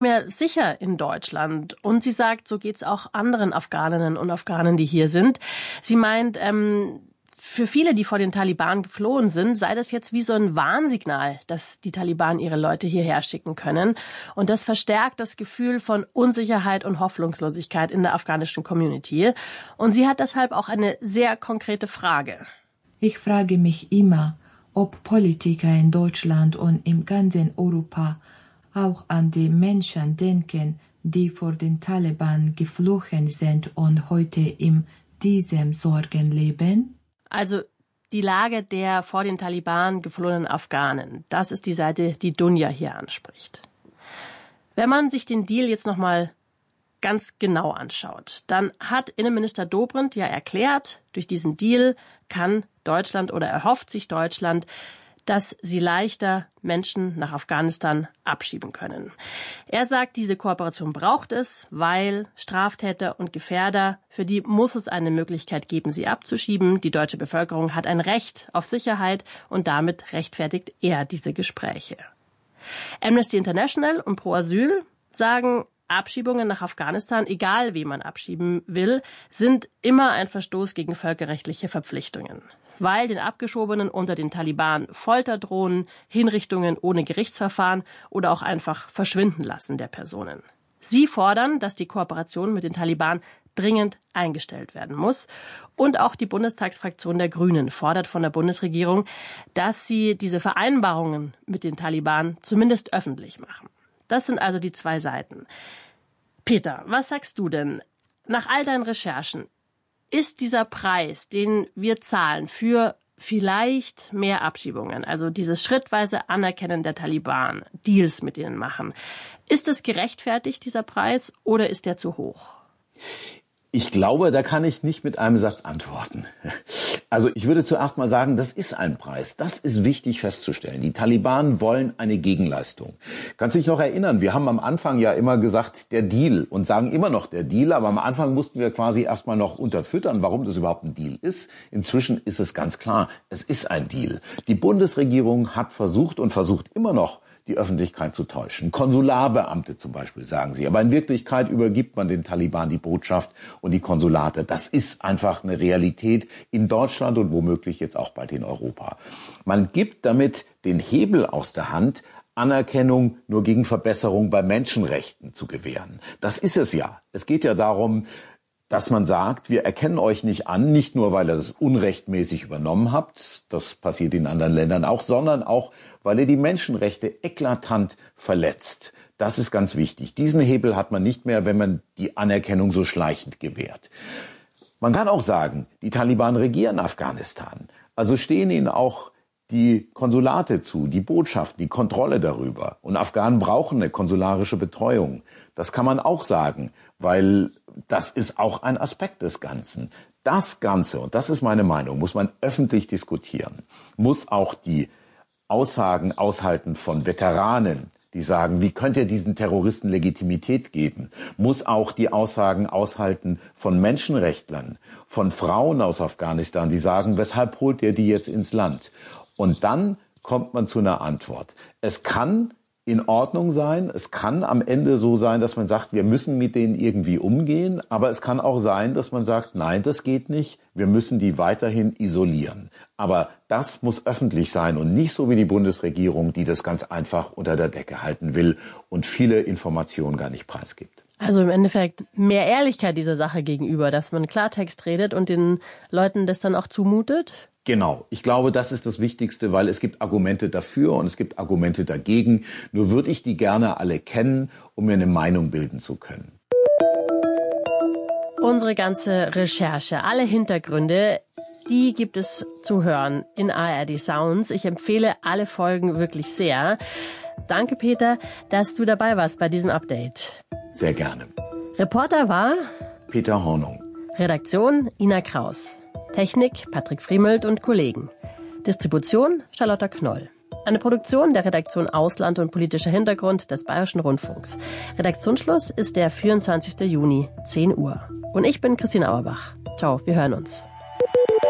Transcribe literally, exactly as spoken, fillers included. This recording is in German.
mehr sicher in Deutschland. Und sie sagt, so geht's auch anderen Afghaninnen und Afghanen, die hier sind. Sie meint, ähm, für viele, die vor den Taliban geflohen sind, sei das jetzt wie so ein Warnsignal, dass die Taliban ihre Leute hierher schicken können. Und das verstärkt das Gefühl von Unsicherheit und Hoffnungslosigkeit in der afghanischen Community. Und sie hat deshalb auch eine sehr konkrete Frage. Ich frage mich immer, ob Politiker in Deutschland und im ganzen Europa auch an die Menschen denken, die vor den Taliban geflohen sind und heute in diesem Sorgen leben? Also die Lage der vor den Taliban geflohenen Afghanen, das ist die Seite, die Dunja hier anspricht. Wenn man sich den Deal jetzt nochmal ganz genau anschaut, dann hat Innenminister Dobrindt ja erklärt, durch diesen Deal kann Deutschland oder erhofft sich Deutschland, dass sie leichter Menschen nach Afghanistan abschieben können. Er sagt, diese Kooperation braucht es, weil Straftäter und Gefährder, für die muss es eine Möglichkeit geben, sie abzuschieben. Die deutsche Bevölkerung hat ein Recht auf Sicherheit und damit rechtfertigt er diese Gespräche. Amnesty International und Pro Asyl sagen, Abschiebungen nach Afghanistan, egal wen man abschieben will, sind immer ein Verstoß gegen völkerrechtliche Verpflichtungen, weil den Abgeschobenen unter den Taliban Folter drohen, Hinrichtungen ohne Gerichtsverfahren oder auch einfach Verschwinden lassen der Personen. Sie fordern, dass die Kooperation mit den Taliban dringend eingestellt werden muss. Und auch die Bundestagsfraktion der Grünen fordert von der Bundesregierung, dass sie diese Vereinbarungen mit den Taliban zumindest öffentlich machen. Das sind also die zwei Seiten. Peter, was sagst du denn? Nach all deinen Recherchen, ist dieser Preis, den wir zahlen für vielleicht mehr Abschiebungen, also dieses schrittweise Anerkennen der Taliban, Deals mit denen machen, ist es gerechtfertigt, dieser Preis, oder ist der zu hoch? Ich glaube, da kann ich nicht mit einem Satz antworten. Also ich würde zuerst mal sagen, das ist ein Preis. Das ist wichtig festzustellen. Die Taliban wollen eine Gegenleistung. Kannst du dich noch erinnern, wir haben am Anfang ja immer gesagt, der Deal, und sagen immer noch der Deal, aber am Anfang mussten wir quasi erstmal noch unterfüttern, warum das überhaupt ein Deal ist. Inzwischen ist es ganz klar, es ist ein Deal. Die Bundesregierung hat versucht und versucht immer noch, die Öffentlichkeit zu täuschen. Konsularbeamte zum Beispiel, sagen sie. Aber in Wirklichkeit übergibt man den Taliban die Botschaft und die Konsulate. Das ist einfach eine Realität in Deutschland und womöglich jetzt auch bald in Europa. Man gibt damit den Hebel aus der Hand, Anerkennung nur gegen Verbesserung bei Menschenrechten zu gewähren. Das ist es ja. Es geht ja darum, dass man sagt, wir erkennen euch nicht an, nicht nur, weil ihr das unrechtmäßig übernommen habt, das passiert in anderen Ländern auch, sondern auch, weil ihr die Menschenrechte eklatant verletzt. Das ist ganz wichtig. Diesen Hebel hat man nicht mehr, wenn man die Anerkennung so schleichend gewährt. Man kann auch sagen, die Taliban regieren Afghanistan. Also stehen ihnen auch die Konsulate zu, die Botschaften, die Kontrolle darüber. Und Afghanen brauchen eine konsularische Betreuung. Das kann man auch sagen, weil das ist auch ein Aspekt des Ganzen. Das Ganze, und das ist meine Meinung, muss man öffentlich diskutieren. Muss auch die Aussagen aushalten von Veteranen, die sagen, wie könnt ihr diesen Terroristen Legitimität geben? Muss auch die Aussagen aushalten von Menschenrechtlern, von Frauen aus Afghanistan, die sagen, weshalb holt ihr die jetzt ins Land? Und dann kommt man zu einer Antwort. Es kann in Ordnung sein, es kann am Ende so sein, dass man sagt, wir müssen mit denen irgendwie umgehen, aber es kann auch sein, dass man sagt, nein, das geht nicht, wir müssen die weiterhin isolieren. Aber das muss öffentlich sein und nicht so wie die Bundesregierung, die das ganz einfach unter der Decke halten will und viele Informationen gar nicht preisgibt. Also im Endeffekt mehr Ehrlichkeit dieser Sache gegenüber, dass man Klartext redet und den Leuten das dann auch zumutet? Genau. Ich glaube, das ist das Wichtigste, weil es gibt Argumente dafür und es gibt Argumente dagegen. Nur würde ich die gerne alle kennen, um mir eine Meinung bilden zu können. Unsere ganze Recherche, alle Hintergründe, die gibt es zu hören in A R D Sounds. Ich empfehle alle Folgen wirklich sehr. Danke, Peter, dass du dabei warst bei diesem Update. Sehr gerne. Reporter war Peter Hornung. Redaktion Ina Kraus. Technik Patrick Friemelt und Kollegen. Distribution Charlotta Knoll. Eine Produktion der Redaktion Ausland und politischer Hintergrund des Bayerischen Rundfunks. Redaktionsschluss ist der vierundzwanzigster Juni, zehn Uhr. Und ich bin Christine Auerbach. Ciao, wir hören uns.